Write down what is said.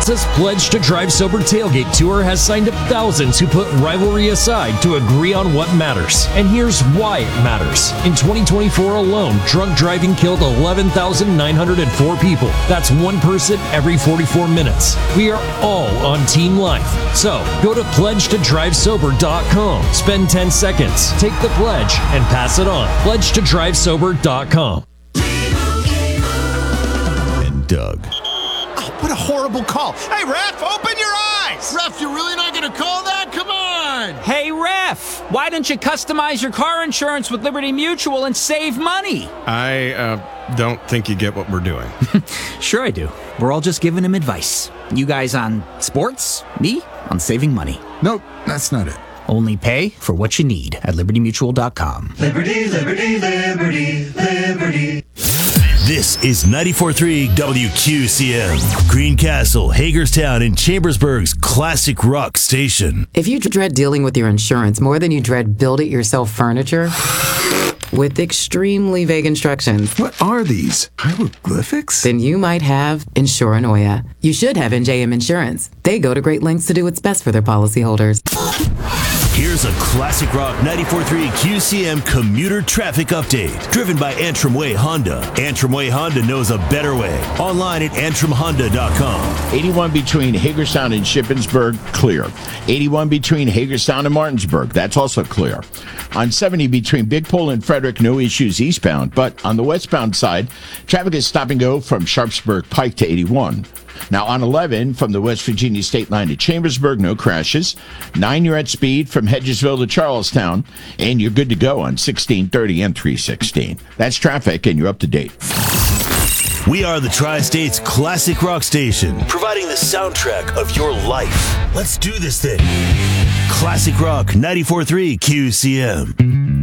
Tulsa's Pledge to Drive Sober Tailgate Tour has signed up thousands who put rivalry aside to agree on what matters. And here's why it matters. In 2024 alone, drunk driving killed 11,904 people. That's one person every 44 minutes. We are all on Team Life. So, go to pledgetodrivesober.com. Spend 10 seconds, take the pledge, and pass it on. Pledgetodrivesober.com. And Doug. Oh, what a horrible call. Hey, ref, open your eyes. Ref, you're really not going to call that? Come on. Hey, ref, why don't you customize your car insurance with Liberty Mutual and save money? I don't think you get what we're doing. Sure I do. We're all just giving him advice. You guys on sports, me on saving money. Nope, that's not it. Only pay for what you need at libertymutual.com. Liberty, liberty, liberty, liberty. This is 94.3 WQCM, Greencastle, Hagerstown, and Chambersburg's classic rock station. If you dread dealing with your insurance more than you dread build-it-yourself furniture, with extremely vague instructions. What are these? Hieroglyphics? Then you might have Insuranoia. You should have NJM Insurance. They go to great lengths to do what's best for their policyholders. Here's a classic rock 94.3 QCM commuter traffic update, driven by Antrim Way Honda. Antrim Way Honda knows a better way. Online at antrimhonda.com. 81 between Hagerstown and Shippensburg, clear. 81 between Hagerstown and Martinsburg, that's also clear. On 70 between Big Pole and Frederick, no issues eastbound, but on the westbound side, traffic is stop and go from Sharpsburg Pike to 81. Now on 11, from the West Virginia state line to Chambersburg, no crashes. 9, you're at speed from Hedgesville to Charlestown, and you're good to go on 1630 and 316. That's traffic, and you're up to date. We are the Tri-State's classic rock station, providing the soundtrack of your life. Let's do this thing. Classic Rock 94.3 QCM.